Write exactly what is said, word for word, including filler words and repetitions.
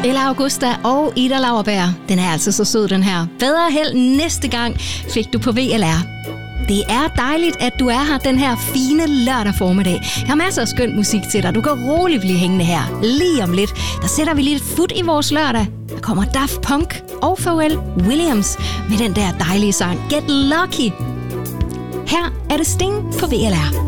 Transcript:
Ella Augusta og Ida Lauerberg. Den er altså så sød, den her. Bedre held næste gang fik du på V L R. Det er dejligt, at du er her den her fine lørdag formiddag. Jeg har masser af skøn musik til dig. Du kan roligt blive hængende her. Lige om lidt, der sætter vi lidt fut i vores lørdag. Der kommer Daft Punk og Pharrell Williams med den der dejlige sang Get Lucky. Her er det Sting på V L R.